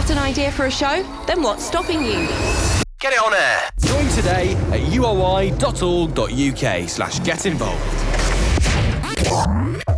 Got an idea for a show? Then what's stopping you? Get it on air. Join today at uoi.org.uk/get involved.